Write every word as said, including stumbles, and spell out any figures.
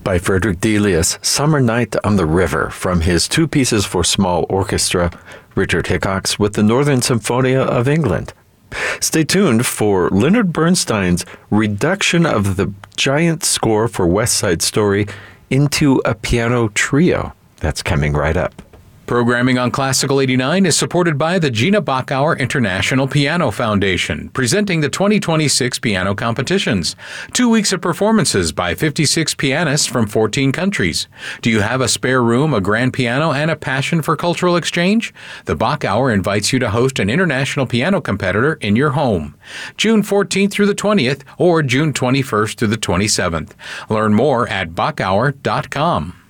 by Frederick Delius, Summer Night on the River, from his Two Pieces for Small Orchestra, Richard Hickox with the Northern Symphonia of England. Stay tuned for Leonard Bernstein's reduction of the giant score for West Side Story into a piano trio. That's coming right up. Programming on Classical eighty-nine is supported by the Gina Bachauer International Piano Foundation, presenting the twenty twenty-six piano competitions. Two weeks of performances by fifty-six pianists from fourteen countries. Do you have a spare room, a grand piano, and a passion for cultural exchange? The Bachauer invites you to host an international piano competitor in your home. June fourteenth through the twentieth or June twenty-first through the twenty-seventh. Learn more at bachauer dot com.